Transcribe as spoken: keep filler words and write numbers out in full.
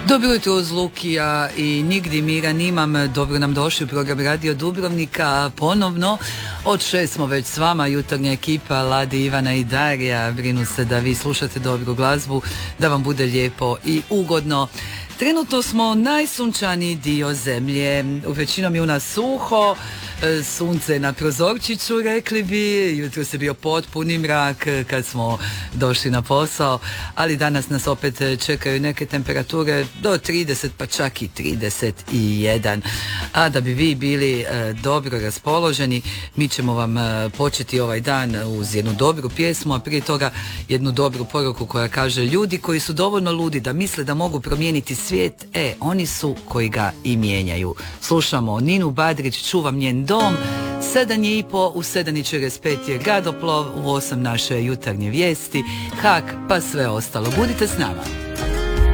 Dobro jutro uz Lukija i nigdje mira nimam. Dobro nam došli u program Radio Dubrovnika. Ponovno od šest smo već s vama, jutarnja ekipa Ladi, Ivana i Darija brinu se da vi slušate dobru glazbu, da vam bude lijepo i ugodno. Trenutno smo najsunčaniji dio zemlje, u većinom je u nas suho, sunce na prozorčiću, rekli bi, jutro se bio potpuni mrak kad smo došli na posao, ali danas nas opet čekaju neke temperature do trideset, pa čak i trideset jedan. A da bi vi bili e, dobro raspoloženi, mi ćemo vam e, početi ovaj dan uz jednu dobru pjesmu, a prije toga jednu dobru poruku koja kaže: ljudi koji su dovoljno ludi da misle da mogu promijeniti svijet, e, oni su koji ga i mijenjaju. Slušamo Ninu Badrić, Čuvam njen dom. Sedam je i po, u sedam i četrdeset pet je Gadoplov, u osam naše jutarnje vijesti, Hak, pa sve ostalo. Budite s nama.